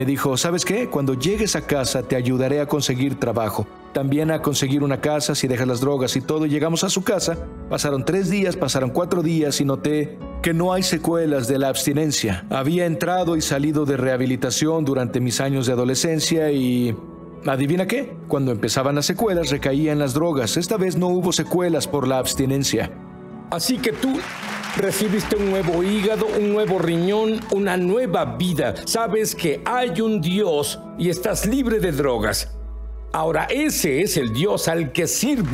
Me dijo, ¿sabes qué? Cuando llegues a casa te ayudaré a conseguir trabajo. También a conseguir una casa si dejas las drogas y todo. Llegamos a su casa, pasaron 3 días, pasaron 4 días y noté que no hay secuelas de la abstinencia. Había entrado y salido de rehabilitación durante mis años de adolescencia y... ¿adivina qué? Cuando empezaban las secuelas recaía en las drogas. Esta vez no hubo secuelas por la abstinencia. Así que tú recibiste un nuevo hígado, un nuevo riñón, una nueva vida. Sabes que hay un Dios y estás libre de drogas. Ahora ese es el Dios al que sirvo.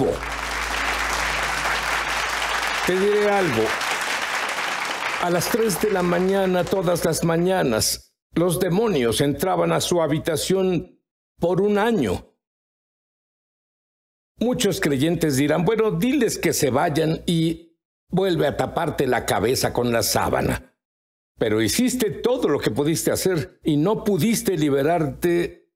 Te diré algo. A las 3 de la mañana, todas las mañanas, los demonios entraban a su habitación por 1 año. Muchos creyentes dirán, bueno, diles que se vayan y vuelve a taparte la cabeza con la sábana. Pero hiciste todo lo que pudiste hacer y no pudiste liberarte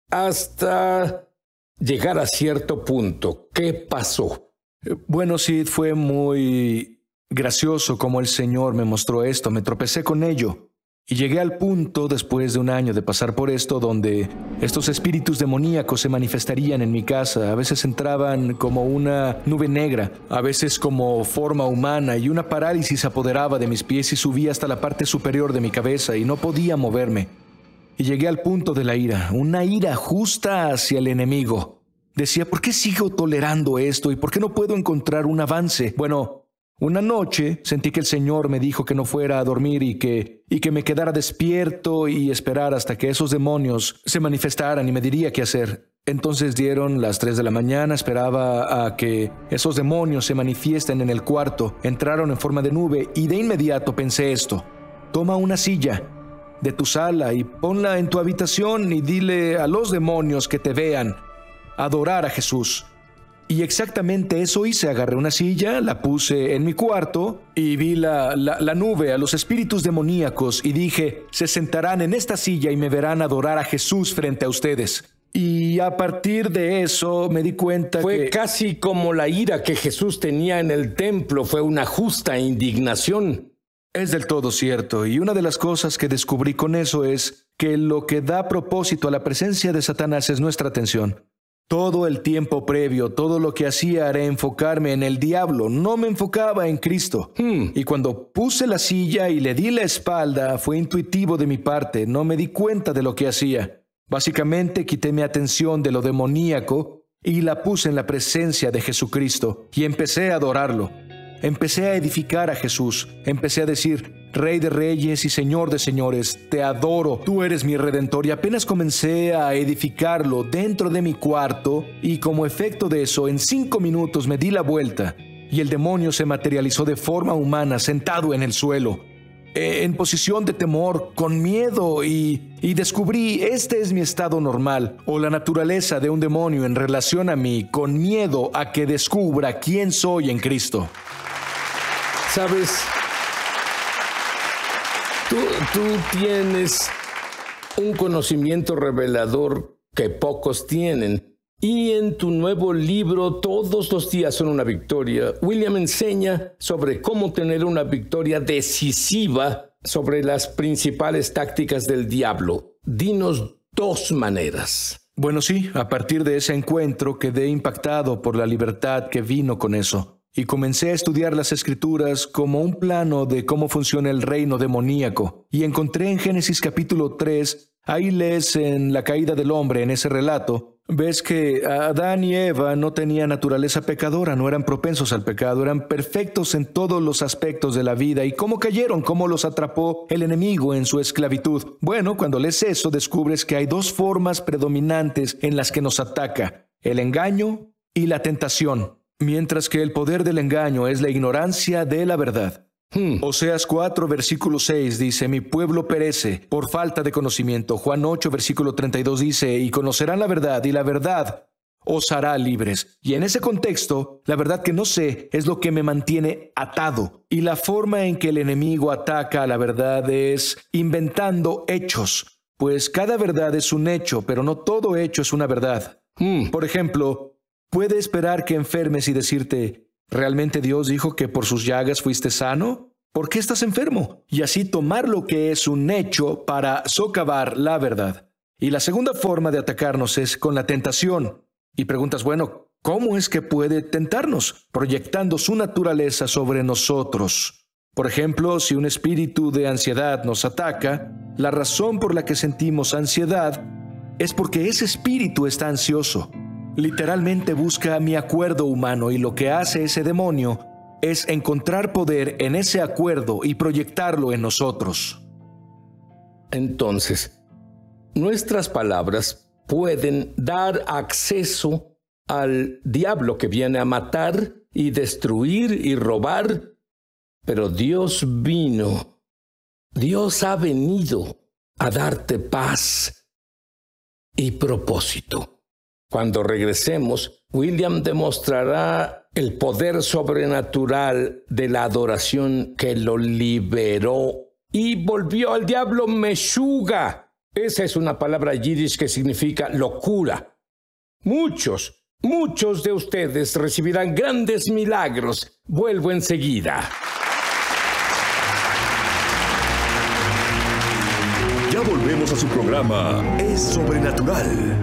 hasta llegar a cierto punto. ¿Qué pasó? Bueno, Sid, fue muy gracioso como el Señor me mostró esto. Me tropecé con ello. Y llegué al punto, después de 1 año de pasar por esto, donde estos espíritus demoníacos se manifestarían en mi casa. A veces entraban como una nube negra, a veces como forma humana, y una parálisis se apoderaba de mis pies y subía hasta la parte superior de mi cabeza y no podía moverme. Y llegué al punto de la ira, una ira justa hacia el enemigo. Decía, ¿por qué sigo tolerando esto y por qué no puedo encontrar un avance? Bueno, una noche sentí que el Señor me dijo que no fuera a dormir y que me quedara despierto y esperar hasta que esos demonios se manifestaran y me diría qué hacer. Entonces dieron las 3 de la mañana, esperaba a que esos demonios se manifiesten en el cuarto, entraron en forma de nube y de inmediato pensé esto. Toma una silla de tu sala y ponla en tu habitación y dile a los demonios que te vean adorar a Jesús. Y exactamente eso hice. Agarré una silla, la puse en mi cuarto y vi la nube, a los espíritus demoníacos y dije, se sentarán en esta silla y me verán adorar a Jesús frente a ustedes. Y a partir de eso me di cuenta que... Fue casi como la ira que Jesús tenía en el templo, fue una justa indignación. Es del todo cierto, y una de las cosas que descubrí con eso es que lo que da propósito a la presencia de Satanás es nuestra atención. Todo el tiempo previo, todo lo que hacía era enfocarme en el diablo, no me enfocaba en Cristo. Y cuando puse la silla y le di la espalda, fue intuitivo de mi parte, no me di cuenta de lo que hacía. Básicamente quité mi atención de lo demoníaco y la puse en la presencia de Jesucristo y empecé a adorarlo. Empecé a edificar a Jesús, empecé a decir, Rey de reyes y Señor de señores, te adoro, tú eres mi Redentor. Y apenas comencé a edificarlo dentro de mi cuarto y como efecto de eso, en 5 minutos me di la vuelta y el demonio se materializó de forma humana, sentado en el suelo, en posición de temor, con miedo y descubrí, este es mi estado normal o la naturaleza de un demonio en relación a mí, con miedo a que descubra quién soy en Cristo. ¿Sabes? Tú tienes un conocimiento revelador que pocos tienen. Y en tu nuevo libro, Todos los días son una victoria, William enseña sobre cómo tener una victoria decisiva sobre las principales tácticas del diablo. Dinos 2 maneras. Bueno, sí, a partir de ese encuentro quedé impactado por la libertad que vino con eso. Y comencé a estudiar las Escrituras como un plano de cómo funciona el reino demoníaco. Y encontré en Génesis capítulo 3, ahí lees en la caída del hombre, en ese relato, ves que Adán y Eva no tenían naturaleza pecadora, no eran propensos al pecado, eran perfectos en todos los aspectos de la vida. ¿Y cómo cayeron? ¿Cómo los atrapó el enemigo en su esclavitud? Bueno, cuando lees eso, descubres que hay 2 formas predominantes en las que nos ataca: el engaño y la tentación. Mientras que el poder del engaño es la ignorancia de la verdad. Oseas 4, versículo 6 dice, mi pueblo perece por falta de conocimiento. Juan 8, versículo 32 dice, y conocerán la verdad, y la verdad os hará libres. Y en ese contexto, la verdad que no sé es lo que me mantiene atado. Y la forma en que el enemigo ataca a la verdad es inventando hechos. Pues cada verdad es un hecho, pero no todo hecho es una verdad. Por ejemplo, puede esperar que enfermes y decirte, ¿realmente Dios dijo que por sus llagas fuiste sano? ¿por qué estás enfermo? Y así tomar lo que es un hecho para socavar la verdad. Y la segunda forma de atacarnos es con la tentación. Y preguntas, bueno, ¿cómo es que puede tentarnos? Proyectando su naturaleza sobre nosotros. Por ejemplo, si un espíritu de ansiedad nos ataca, la razón por la que sentimos ansiedad es porque ese espíritu está ansioso. Literalmente busca mi acuerdo humano y lo que hace ese demonio es encontrar poder en ese acuerdo y proyectarlo en nosotros. Entonces, nuestras palabras pueden dar acceso al diablo que viene a matar y destruir y robar, pero Dios ha venido a darte paz y propósito. Cuando regresemos, William demostrará el poder sobrenatural de la adoración que lo liberó y volvió al diablo Meshuga. Esa es una palabra yiddish que significa locura. Muchos de ustedes recibirán grandes milagros. Vuelvo enseguida. Ya volvemos a su programa Es Sobrenatural.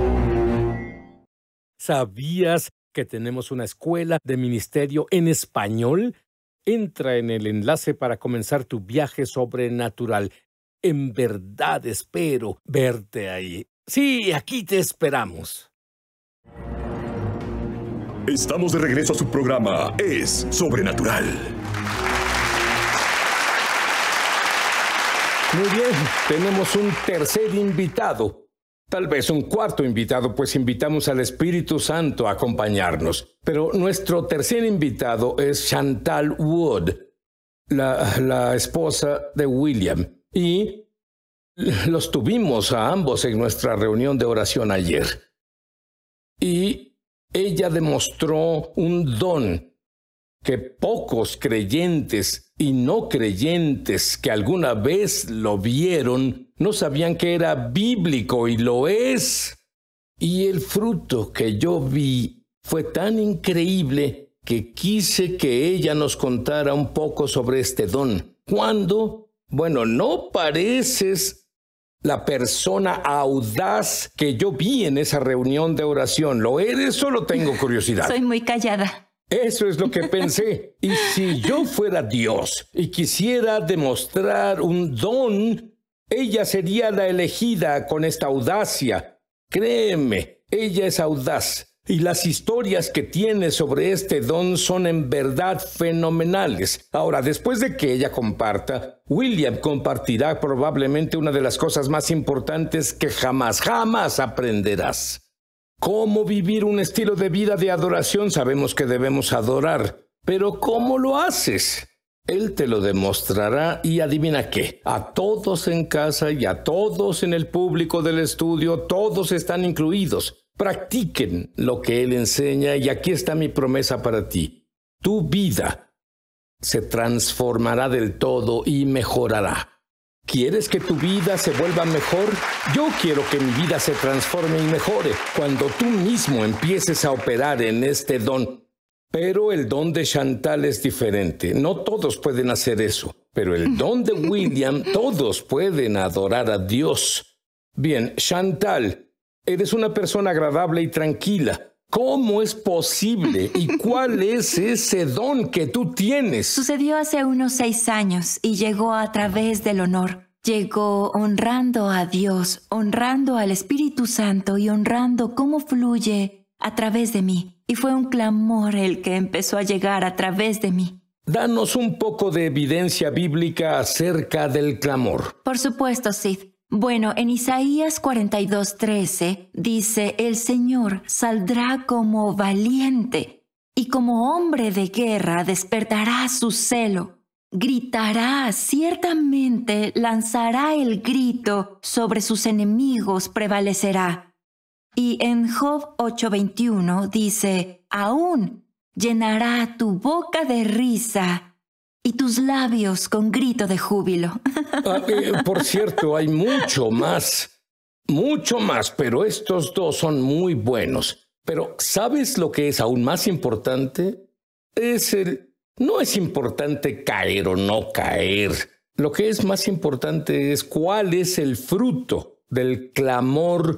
¿Sabías que tenemos una escuela de ministerio en español? Entra en el enlace para comenzar tu viaje sobrenatural. En verdad espero verte ahí. Sí, aquí te esperamos. Estamos de regreso a su programa Es Sobrenatural. Muy bien, tenemos un tercer invitado. Tal vez un cuarto invitado, pues invitamos al Espíritu Santo a acompañarnos. Pero nuestro tercer invitado es Chantal Wood, la esposa de William. Y los tuvimos a ambos en nuestra reunión de oración ayer. Y ella demostró un don que pocos creyentes y no creyentes que alguna vez lo vieron no sabían que era bíblico, y lo es. Y el fruto que yo vi fue tan increíble que quise que ella nos contara un poco sobre este don. ¿Cuándo? Bueno, no pareces la persona audaz que yo vi en esa reunión de oración. ¿Lo eres? Solo tengo curiosidad. Soy muy callada. Eso es lo que pensé. Y si yo fuera Dios y quisiera demostrar un don, ella sería la elegida con esta audacia. Créeme, ella es audaz. Y las historias que tiene sobre este don son en verdad fenomenales. Ahora, después de que ella comparta, William compartirá probablemente una de las cosas más importantes que jamás aprenderás. ¿Cómo vivir un estilo de vida de adoración? Sabemos que debemos adorar, pero ¿cómo lo haces? Él te lo demostrará y adivina qué. A todos en casa y a todos en el público del estudio, todos están incluidos. Practiquen lo que Él enseña y aquí está mi promesa para ti. Tu vida se transformará del todo y mejorará. ¿Quieres que tu vida se vuelva mejor? Yo quiero que mi vida se transforme y mejore cuando tú mismo empieces a operar en este don. Pero el don de Chantal es diferente. No todos pueden hacer eso. Pero el don de William, todos pueden adorar a Dios. Bien, Chantal, eres una persona agradable y tranquila. ¿Cómo es posible? ¿Y cuál es ese don que tú tienes? Sucedió hace unos 6 años y llegó a través del honor. Llegó honrando a Dios, honrando al Espíritu Santo y honrando cómo fluye a través de mí. Y fue un clamor el que empezó a llegar a través de mí. Danos un poco de evidencia bíblica acerca del clamor. Por supuesto, Sid. Bueno, en Isaías 42:13 dice, el Señor saldrá como valiente y como hombre de guerra despertará su celo. Gritará, ciertamente lanzará el grito, sobre sus enemigos prevalecerá. Y en Job 8:21 dice, aún llenará tu boca de risa y tus labios con grito de júbilo. Por cierto, hay mucho más, pero estos dos son muy buenos. Pero ¿sabes lo que es aún más importante? Es el No es importante caer o no caer. Lo que es más importante es cuál es el fruto del clamor